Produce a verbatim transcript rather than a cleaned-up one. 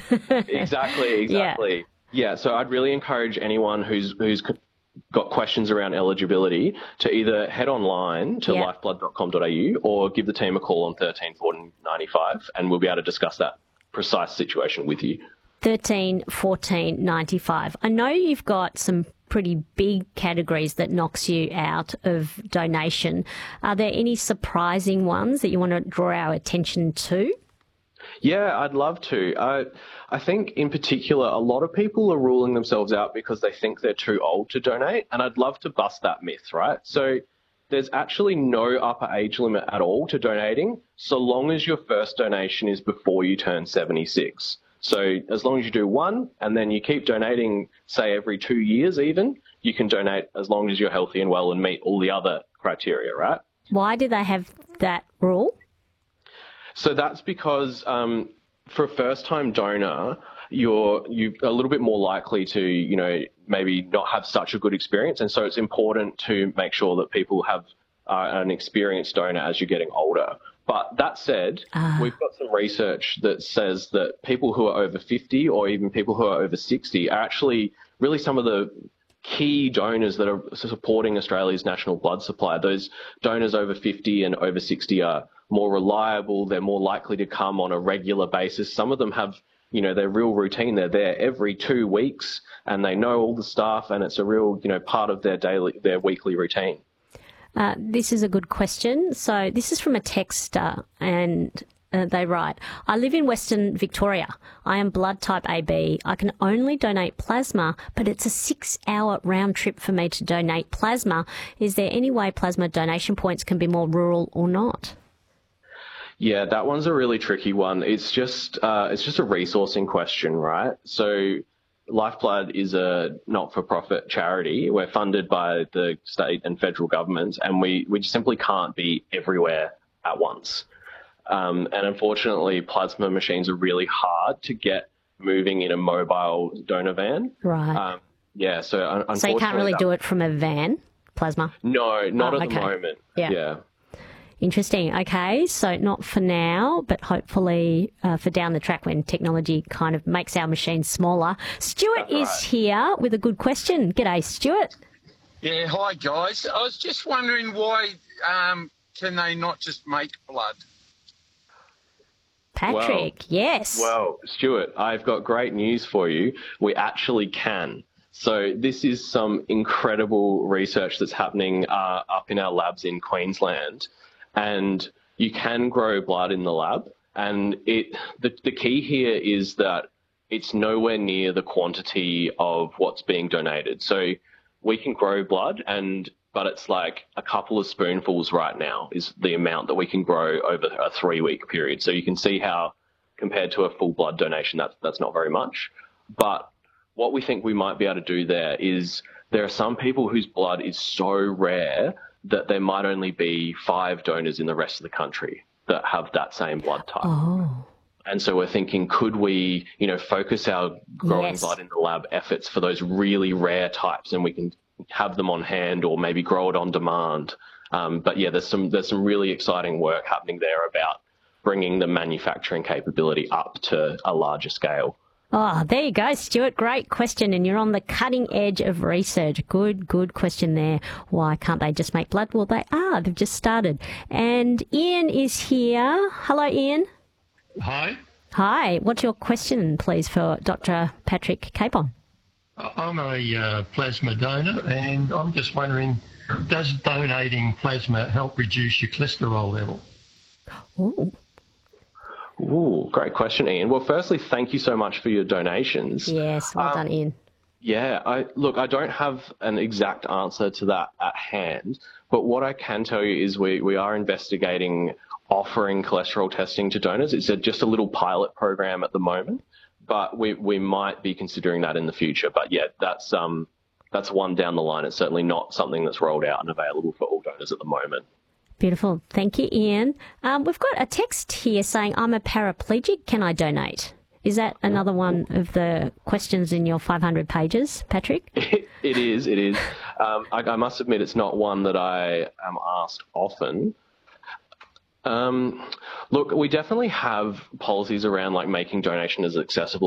Exactly, Yeah. exactly. Yeah, so I'd really encourage anyone who's who's c- got questions around eligibility to either head online to Yeah. lifeblood dot com dot a u or give the team a call on thirteen fourteen ninety-five, and we'll be able to discuss that precise situation with you. thirteen fourteen ninety-five. I know you've got some pretty big categories that knocks you out of donation. Are there any surprising ones that you want to draw our attention to? Yeah, I'd love to. I, I think in particular, a lot of people are ruling themselves out because they think they're too old to donate, and I'd love to bust that myth, right? So there's actually no upper age limit at all to donating, so long as your first donation is before you turn seventy-six. So as long as you do one and then you keep donating, say every two years even, you can donate as long as you're healthy and well and meet all the other criteria, right? Why do they have that rule? So that's because um, for a first-time donor, you're you a little bit more likely to, you know, maybe not have such a good experience, and so it's important to make sure that people have uh, an experienced donor as you're getting older. But that said, Ah. we've got some research that says that people who are over fifty or even people who are over sixty are actually really some of the key donors that are supporting Australia's national blood supply. Those donors over fifty and over sixty are more reliable. They're more likely to come on a regular basis. Some of them have, you know, their real routine. They're there every two weeks and they know all the staff, and it's a real, you know, part of their daily, their weekly routine. Uh, this is a good question. So this is from a texter, and uh, they write, I live in Western Victoria. I am blood type A B. I can only donate plasma, but it's a six-hour round trip for me to donate plasma. Is there any way plasma donation points can be more rural or not? Yeah, that one's a really tricky one. It's just uh, it's just a resourcing question, right? So Lifeblood is a not-for-profit charity. We're funded by the state and federal governments, and we, we simply can't be everywhere at once. Um, and unfortunately, plasma machines are really hard to get moving in a mobile donor van. Right. Um, yeah, so un- unfortunately... So you can't really that, do it from a van, plasma? No, not Oh, at okay. the moment. Yeah. yeah. Interesting. Okay, so not for now, but hopefully uh, for down the track when technology kind of makes our machines smaller. Stuart That's is right. here with a good question. G'day, Stuart. Yeah, hi guys. I was just wondering why um, can they not just make blood? Patrick, yes. Well, Stuart, I've got great news for you. We actually can. So this is some incredible research that's happening uh, up in our labs in Queensland, and you can grow blood in the lab. And it the, the key here is that it's nowhere near the quantity of what's being donated. So we can grow blood, and but it's like a couple of spoonfuls right now is the amount that we can grow over a three-week period. So you can see how, compared to a full blood donation, that's, that's not very much. But what we think we might be able to do there is there are some people whose blood is so rare that there might only be five donors in the rest of the country that have that same blood type. Oh. And so we're thinking, could we, you know, focus our growing Yes. blood in the lab efforts for those really rare types, and we can have them on hand or maybe grow it on demand. Um, but yeah, there's some there's some really exciting work happening there about bringing the manufacturing capability up to a larger scale. Oh, there you go, Stuart. Great question, and you're on the cutting edge of research. Good, good question there. Why can't they just make blood? Well, they are. They've just started. And Ian is here. Hello, Ian. Hi, Hi. What's your question, please, for Doctor Patrick Capon? I'm a uh, plasma donor, and I'm just wondering, does donating plasma help reduce your cholesterol level? Ooh. Ooh, great question, Ian. Well, firstly, thank you so much for your donations. Yes, well done, Ian. Yeah, I look, I don't have an exact answer to that at hand, but what I can tell you is we, we are investigating offering cholesterol testing to donors. It's a, just a little pilot program at the moment, but we, we might be considering that in the future. But yeah, that's um that's one down the line. It's certainly not something that's rolled out and available for all donors at the moment. Beautiful. Thank you, Ian. Um, we've got a text here saying, I'm a paraplegic. Can I donate? Is that another one of the questions in your five hundred pages, Patrick? It, it is, it is. Um, I, I must admit it's not one that I am asked often. Um, look, we definitely have policies around like making donation as accessible